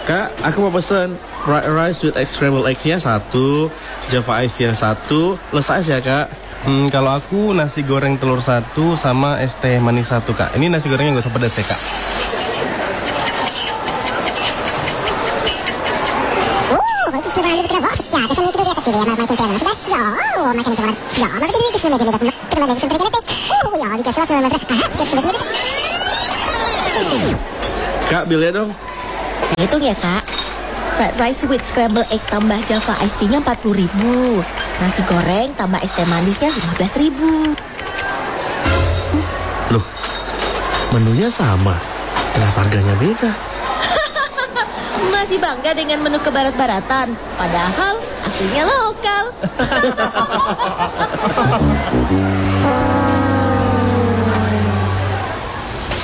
Kak, aku mau pesen fried rice with egg scrambled eggs-nya 1, Java Ice yang 1, less ice ya Kak. Kalau aku nasi goreng telur 1 sama es teh manis 1 Kak. Ini nasi gorengnya gak usah pedas ya Kak. Kak, bilnya dong. Hitung ya Kak. Fried rice with scrambled egg tambah Java Ice Tea-nya 40.000. Nasi goreng tambah es teh manisnya 15.000. Loh, menunya sama. Kenapa harganya beda? Masih bangga dengan menu kebarat-baratan, padahal aslinya lokal.